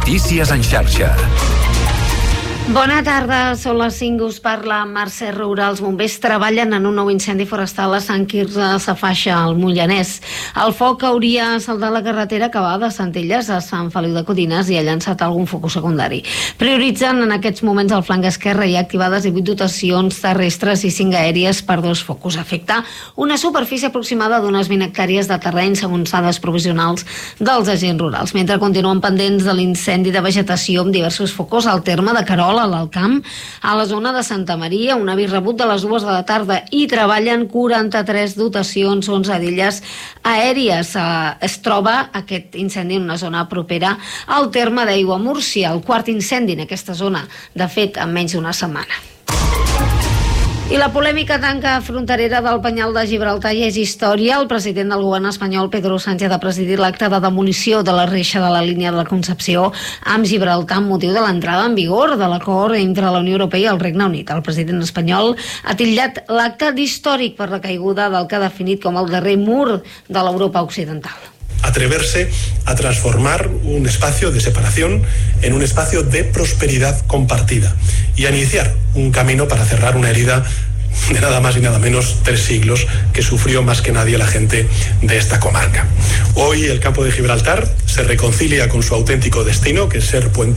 Notícies en xarxa. Bona tarda, són les 5, us parla Mercè Roura. Els bombers treballen en un nou incendi forestal a Sant Quirze de Safaja, al Moianès. El foc hauria assaltat la carretera que va de Centelles a Sant Feliu de Codines i ha llançat algun focus secundari. Prioritzant en aquests moments el flanc esquerre, hi ha activades 18 dotacions terrestres i 5 aèries per 2 focus. Afecta una superfície aproximada d'unes 20 hectàrees de terreny segons dades provisionals dels agents rurals. Mentre continuen pendents de l'incendi de vegetació amb diversos focus al terme de Querol, a l'Alt Camp, a la zona de Santa Maria, un avís rebut de les 2 de la tarda, i treballen 43 dotacions, 11 d'elles aèries. Es troba aquest incendi en una zona propera al terme d'Aigua Múrcia, el quart incendi en aquesta zona, de fet, en menys d'una setmana. I la polèmica tanca fronterera del Penyal de Gibraltar ja és història. El president del govern espanyol, Pedro Sánchez, ha presidit l'acte de demolició de la reixa de la línia de la Concepció amb Gibraltar amb motiu de l'entrada en vigor de l'acord entre la Unió Europea i el Regne Unit. El president espanyol ha titllat l'acte d'històric per la caiguda del que ha definit com el darrer mur de l'Europa occidental. Atreverse a transformar un espacio de separación en un espacio de prosperidad compartida y a iniciar un camino para cerrar una herida de nada más y nada menos 3 siglos que sufrió más que nadie la gente de esta comarca. Hoy el campo de Gibraltar se reconcilia con su auténtico destino, que es ser puente